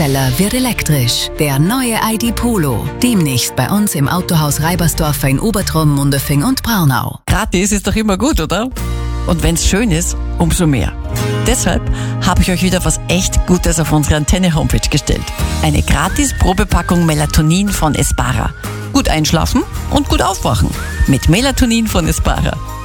Schneller wird elektrisch. Der neue ID Polo. Demnächst bei uns im Autohaus Reibersdorfer in Obertrum, Mundefing und Braunau. Gratis ist doch immer gut, oder? Und wenn's schön ist, umso mehr. Deshalb habe ich euch wieder was echt Gutes auf unsere Antenne-Homepage gestellt. Eine gratis Probepackung Melatonin von Espara. Gut einschlafen und gut aufwachen. Mit Melatonin von Espara.